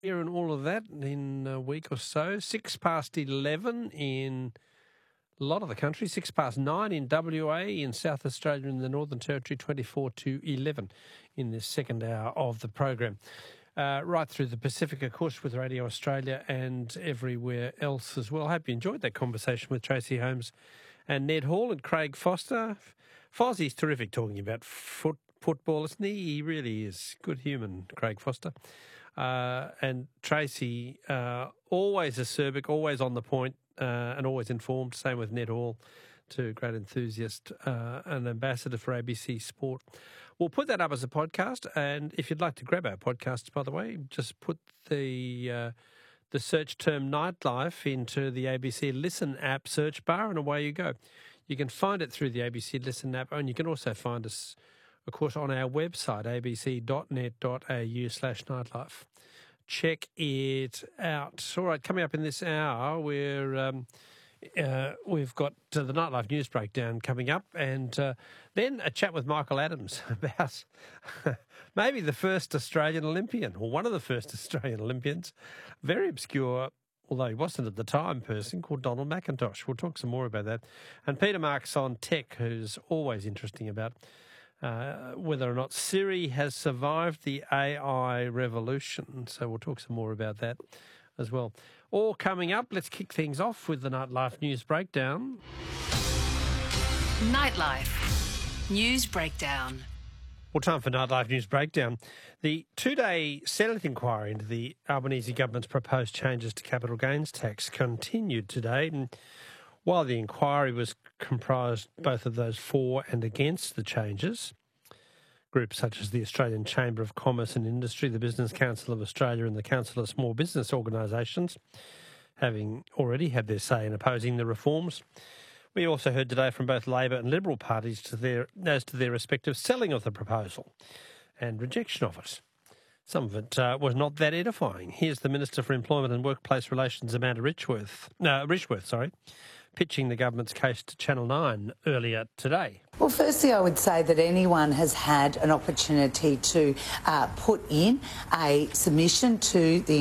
Here and all of that in a week or so. 11:06 in a lot of the country, 9:06 in WA, in South Australia, in the Northern Territory, 11 in this second hour of the program. Right through the Pacific, of course, with Radio Australia and everywhere else as well. I hope you enjoyed that conversation with Tracy Holmes and Ned Hall and Craig Foster. Fozzie's terrific talking about football, isn't he? He really is. Good human, Craig Foster. And Tracy, always acerbic, always on the point, and always informed. Same with Ned Hall, too, great enthusiast, and ambassador for ABC Sport. We'll put that up as a podcast, and if you'd like to grab our podcasts, by the way, just put the search term Nightlife into the ABC Listen app search bar, and away you go. You can find it through the ABC Listen app, and you can also find us, of course, on our website, abc.net.au/nightlife. Check it out. All right, coming up in this hour, we've got the Nightlife News Breakdown coming up, and then a chat with Michael Adams about maybe the first Australian Olympian, or one of the first Australian Olympians, very obscure, although he wasn't at the time, person called Donald McIntosh. We'll talk some more about that. And Peter Marks on tech, who's always interesting about whether or not Siri has survived the AI revolution. So we'll talk some more about that as well. All coming up. Let's kick things off with the Nightlife News Breakdown. Nightlife News Breakdown. Well, time for Nightlife News Breakdown. The two-day Senate inquiry into the Albanese government's proposed changes to capital gains tax continued today. And while the inquiry was comprised both of those for and against the changes, groups such as the Australian Chamber of Commerce and Industry, the Business Council of Australia and the Council of Small Business Organisations having already had their say in opposing the reforms. We also heard today from both Labor and Liberal parties as to their respective selling of the proposal and rejection of it. Some of it was not that edifying. Here's the Minister for Employment and Workplace Relations, Amanda Richworth, pitching the government's case to Channel 9 earlier today. Well, firstly, I would say that anyone has had an opportunity to put in a submission to the